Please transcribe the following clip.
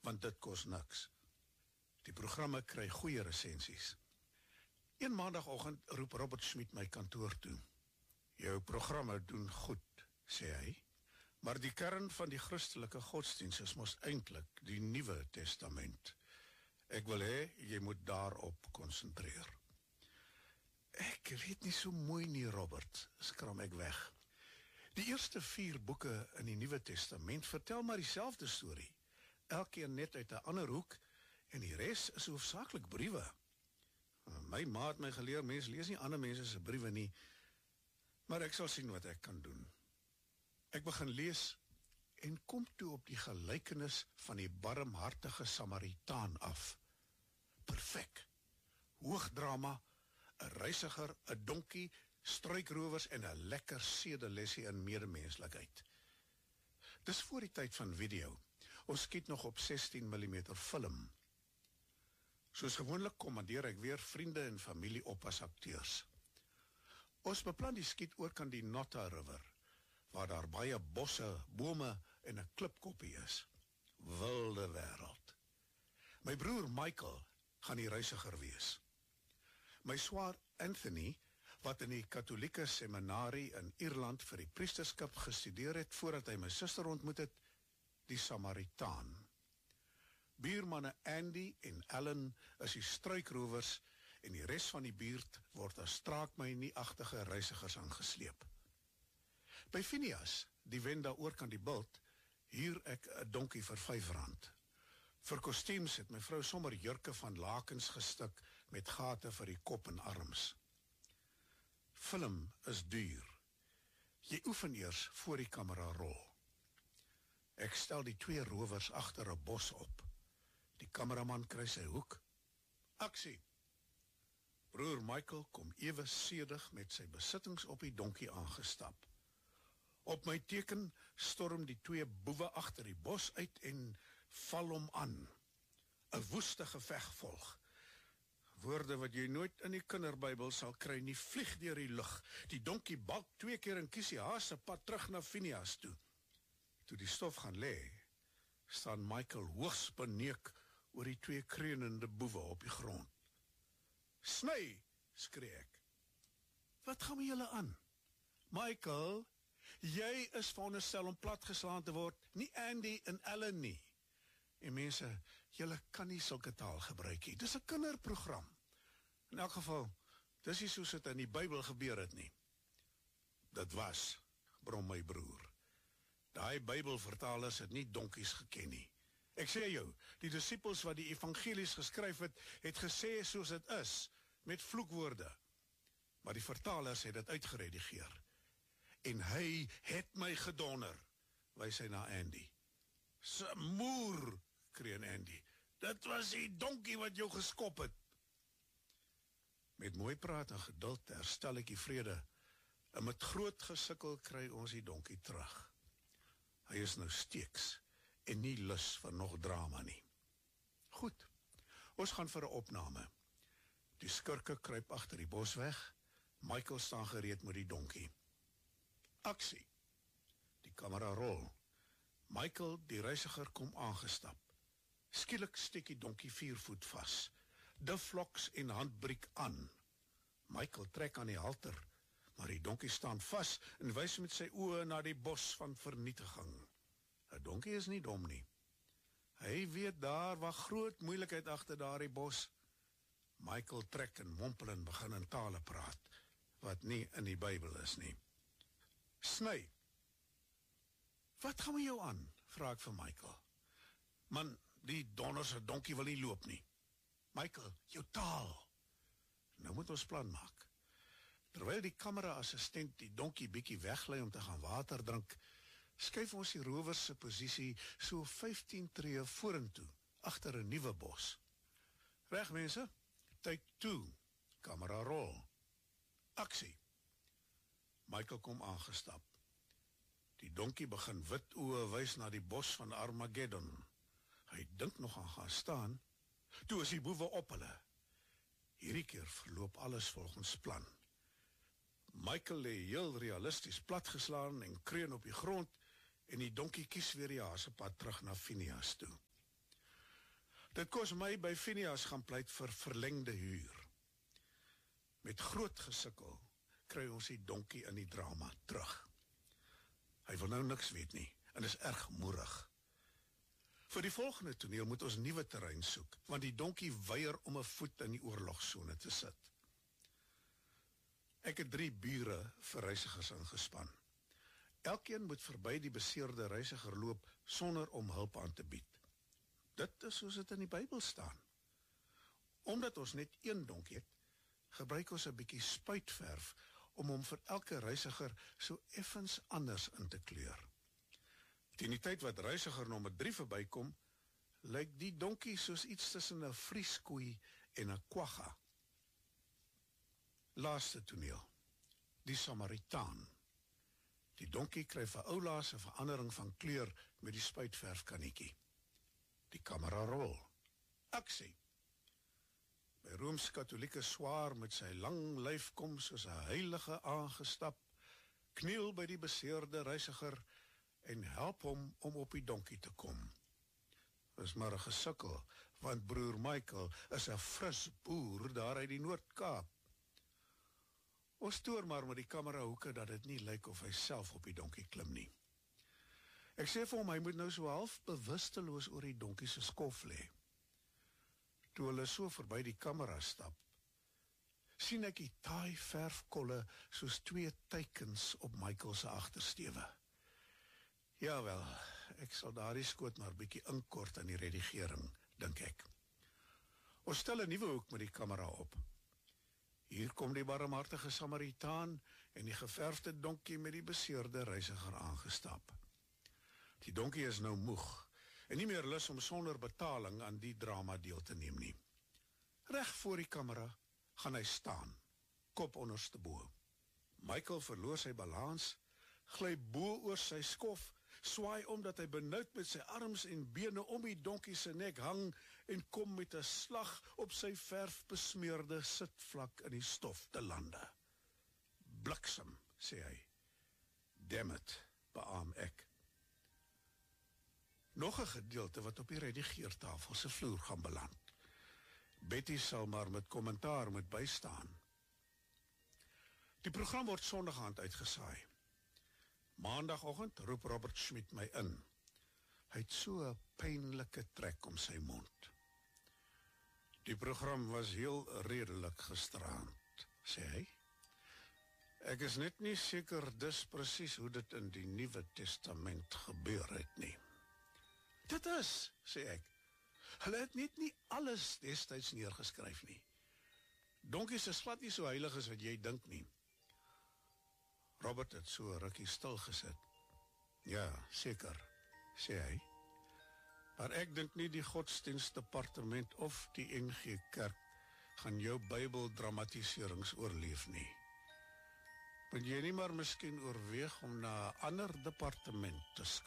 want dit kos niks. Die programme kry goeie resensies. Een maandagoggend roep Robert Schmidt my kantoor toe. Jou programme doen goed, sê hy, maar die kern van die Christelike godsdienst is mos eintlik die Nuwe Testament. Ek wil hê, jy moet daarop konsentreer. Ek weet nie so mooi nie, Robert, skram ek weg. Die eerste 4 boeke in die Nuwe Testament vertel maar dieselfde storie. Elkeen net uit 'n ander hoek, en die res is hoofsaaklik briewe. My ma het my geleer, mens lees nie ander mense se briewe nie, maar ek sal sien wat ek kan doen. Ek begin lees en kom toe op die gelykenis van die barmhartige Samaritaan af. Perfek. Hoogdrama, 'n reisiger, 'n donkie, struikrowers en 'n lekker sedelesie in medemenslikheid. Dis voor die tyd van video. Ons skiet nog op 16mm film. Soos gewoonlik kommandeer ek weer vriende en familie op as akteurs. Ons beplan die skiet oor kan die Notta River, waar daar baie bosse, bome en 'n klipkoppie is. Wilde wêreld. My broer Michael gaan die reisiger wees. My swaar Anthony, wat in die katholieke seminarie in Ierland vir die priesterskap gestudeer het voordat hy my suster ontmoet het, die Samaritaan. Buurmanne Andy en Ellen is die struikrowers en die res van die buurt word as straatmeinieagtige reisigers aangesleep. By Phineas, die wen daaroor kan die bult, huur ek 'n donkie vir R5. Vir kostuums het my vrou sommer jurke van lakens gestik met gate vir die kop en arms. Film is duur. Jy oefen eers voor die kamera rol. Ek stel die 2 rowers agter 'n bos op. Die kameraman kry sy hoek. Aksie! Broer Michael kom ewe sedig met sy besittings op die donkie aangestap. Op my teken storm die 2 boewe agter die bos uit en val hom aan. 'n Woeste geveg volg. Woorde wat jy nooit in die kinderbybel sal kry nie, vlieg deur die lug. Die donkie balk 2 keer en kies die haas se pad terug na Phineas toe. Toe die stof gaan lê, staan Michael hoogs beneek oor die 2 kreunende boewe op die grond. Sny, skree ek. Wat gaan met julle aan? Michael, jy is veronderstel om platgeslaan te word, nie Andy en Ellen nie. En mense, julle kan nie sulke taal gebruik nie. Dis 'n kinderprogram. In elk geval, dis nie soos dit in die Bybel gebeur het nie. Dit was, brom my broer. Daai Bybelvertalers het nie donkies geken nie. Ek sê jou, die disippels wat die evangelies geskryf het gesê soos dit is, met vloekwoorde. Maar die vertalers het dit uitgeredigeer. En hy het my gedonder, wys hy na Andy. Se moer, kreun Andy. Dit was die donkie wat jou geskop het. Met mooi praat en geduld herstel ek die vrede, en met groot gesukkel kry ons die donkie terug. Hy is nou steeks, en nie lus vir nog drama nie. Goed, ons gaan vir 'n opname. Die skurke kruip agter die bos weg, Michael staan gereed met die donkie. Aksie. Die kamera rol. Michael, die reisiger, kom aangestap. Skielik steek die donkie 4 voet vas. Dufloks en handbriek aan. Michael trek aan die halter, maar die donkie staan vas en wys met sy oë na die bos van vernietiging. 'n Donkie is nie dom nie. Hy weet daar waar groot moeilikheid agter daardie bos. Michael trek en mompel en begin in tale praat, wat nie in die Bybel is nie. Sny. Wat gaan met jou aan? Vra ek vir Michael. Man, die donderse donkie wil nie loop nie. Michael, jou taal. Nou moet ons plan maak. Terwyl die kamera-assistent die donkie bietjie weglei om te gaan water drink, skuif ons die rowers se posisie so 15 tree vorentoe, agter 'n nuwe bos. Reg mense, take 2, kamera rol. Aksie. Michael kom aangestap. Die donkie begin wit oë wys na die bos van Armageddon. Hy dink nog aan gaan staan, toe is die boewe op hulle. Hierdie keer verloop alles volgens plan. Michael lê heel realisties platgeslaan en kreun op die grond, en die donkie kies weer die haasepad terug na Phineas toe. Dit kos my by Phineas gaan pleit vir verlengde huur. Met groot gesukkel kry ons die donkie in die drama terug. Hy wil nou niks weet nie, en is erg moerig. Vir die volgende toneel moet ons nuwe terrein soek, want die donkie weier om 'n voet in die oorlogsone te sit. Ek het 3 bure vir reisigers ingespan. Elkeen moet verby die beseerde reisiger loop sonder om hulp aan te bied. Dit is soos dit in die Bybel staan. Omdat ons net 1 donkie het, gebruik ons 'n bietjie spuitverf om hom vir elke reisiger so effens anders in te kleur. Teen die tyd wat reisiger nommer 3 verbykom, lyk die donkie soos iets tussen 'n vrieskoei en 'n kwagga. Laaste toneel, die Samaritaan. Die donkie kry vir oulaas 'n verandering van kleur met die spuitverfkannetjie. Die kamera rol. Aksie. By Rooms-Katolieke swaar met sy lang lyf kom soos 'n heilige aangestap, kniel by die beseerde reisiger en help hom om op die donkie te kom. Is maar 'n gesukkel, want broer Michael is 'n fris boer daar uit die Noord-Kaap. Ons stoor maar met die kamera hoeke dat dit nie lyk of hy self op die donkie klim nie. Ek sê vir hom, hy moet nou so half bewusteloos oor die donkie se skof lê. Toe hulle so verby die kamera stap, sien ek die taai verfkolle soos 2 teikens op Michael se agtersteewe. Jawel, ek sal daardie skoot maar bietjie inkort in die redigering, dink ek. Ons stel 'n nuwe hoek met die kamera op. Hier kom die barmhartige Samaritaan en die geverfde donkie met die beseerde reisiger aangestap. Die donkie is nou moeg en nie meer lus om sonder betaling aan die drama deel te neem nie. Reg voor die kamera gaan hy staan, kop onderste bo. Michael verloor sy balans, gly bo oor sy skof, swaai omdat hy benoud met sy arms en bene om die donkie se nek hang en kom met 'n slag op sy verfbesmeurde sitvlak in die stof te lande. Bliksem, sê hy. Damn it, beaam ek. Nog 'n gedeelte wat op die redigeertafel se vloer gaan beland. Betty sal maar met kommentaar moet bystaan. Die program word Sondag aand uitgesaai. Maandagoggend roep Robert Schmidt my in. Hy het so 'n pynlike trek om sy mond. Die program was heel redelik gisterand, sê hy. Ek is net nie seker dis presies hoe dit in die Nuwe Testament gebeur het nie. Dit is, sê ek. Hulle het net nie alles destyds neergeskryf nie. Donkies is glad nie so heilig as wat jy dink nie. Robert het so rukkie stil gesit. Ja, seker, sê hy. Maar ek dink nie die godsdienstdepartement of die NG Kerk gaan jou Bybel-dramatiserings oorleef nie. Moet jy nie maar miskien oorweeg om na 'n ander departement te skuif?